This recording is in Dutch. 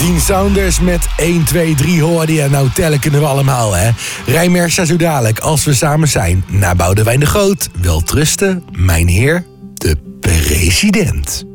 Dean Saunders met 1, 2, 3 hoorde je. Nou, tellen kunnen we allemaal, hè. Rijmersa zo dadelijk, als we samen zijn. Na Boudewijn de Groot, wel trusten, mijn heer, de president.